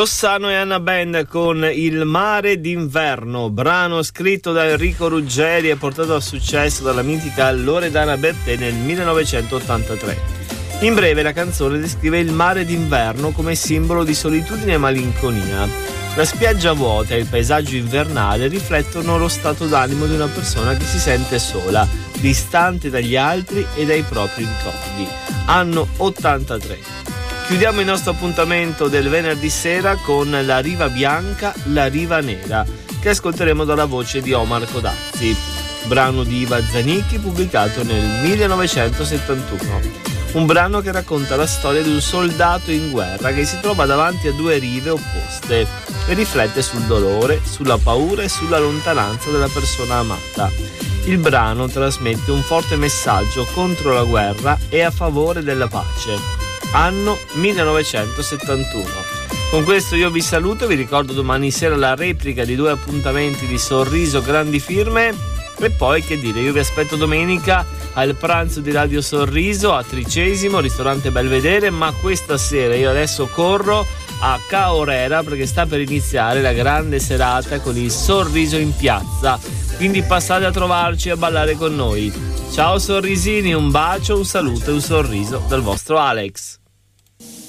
Rossano e Anna Band con Il mare d'inverno, brano scritto da Enrico Ruggeri e portato a successo dalla mitica Loredana Bertè nel 1983. In breve la canzone descrive il mare d'inverno come simbolo di solitudine e malinconia. La spiaggia vuota e il paesaggio invernale riflettono lo stato d'animo di una persona che si sente sola, distante dagli altri e dai propri ricordi. Anno 83. Chiudiamo il nostro appuntamento del venerdì sera con La riva bianca, la riva nera, che ascolteremo dalla voce di Omar Codazzi, brano di Iva Zanicchi pubblicato nel 1971. Un brano che racconta la storia di un soldato in guerra che si trova davanti a due rive opposte e riflette sul dolore, sulla paura e sulla lontananza della persona amata. Il brano trasmette un forte messaggio contro la guerra e a favore della pace. Anno 1971. Con questo io vi saluto, vi ricordo domani sera la replica di 2 appuntamenti di Sorriso Grandi Firme e poi che dire, io vi aspetto domenica al pranzo di Radio Sorriso a Tricesimo, ristorante Belvedere, ma questa sera io adesso corro a Caorera perché sta per iniziare la grande serata con il Sorriso in piazza, quindi passate a trovarci e a ballare con noi. Ciao sorrisini, un bacio, un saluto e un sorriso dal vostro Alex.